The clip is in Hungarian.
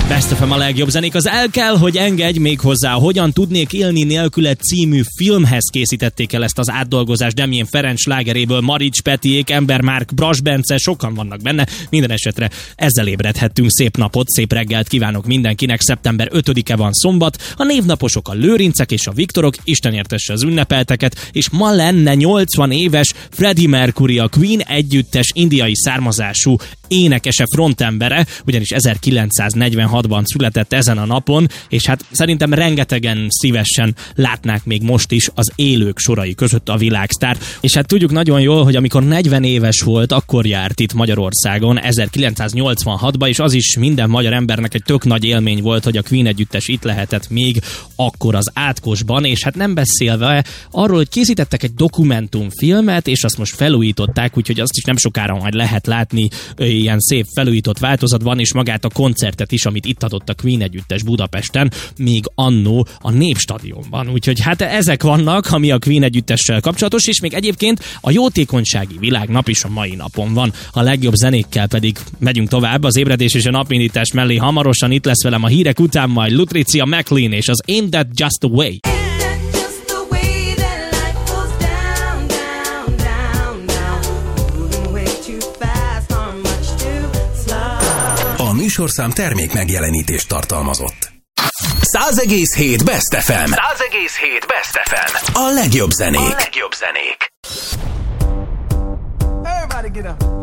Best FM a legjobb zenék. Az El kell, hogy engedj még hozzá. Hogyan tudnék élni nélküle című filmhez készítették el ezt az átdolgozást Damien Ferenc slágeréből. Marics Petiék, Ember Márk, Brass Bence, sokan vannak benne. Minden esetre ezzel ébredhettünk. Szép napot, szép reggelt kívánok mindenkinek. Szeptember 5-e van szombat. A névnaposok a Lőrincek és a Viktorok. Isten értesse az ünnepelteket. És ma lenne 80 éves Freddie Mercury, a Queen együttes indiai származású énekese, frontembere, ugyanis 1946-ban született ezen a napon, és hát szerintem rengetegen szívesen látnák még most is az élők sorai között a világsztár. És hát tudjuk nagyon jól, hogy amikor 40 éves volt, akkor járt itt Magyarországon 1986-ban, és az is minden magyar embernek egy tök nagy élmény volt, hogy a Queen együttes itt lehetett még akkor az Átkosban, és hát nem beszélve arról, hogy készítettek egy dokumentumfilmet, és azt most felújították, úgyhogy azt is nem sokára majd lehet látni ilyen szép felújított változatban, és magát a koncertet is, amit itt adott a Queen együttes Budapesten, még annó a Népstadionban. Úgyhogy hát ezek vannak, ami a Queen együttessel kapcsolatos, és még egyébként a jótékonysági világnap is a mai napon van. A legjobb zenékkel pedig megyünk tovább. Az ébredés és a napindítás mellé hamarosan itt lesz velem a hírek után majd Lutricia McLean és az Ain't That Just the Way. A műsorszám termék megjelenítést tartalmazott. 100,7 Best FM. 100,7 Best FM. A legjobb zenék. Everybody get up.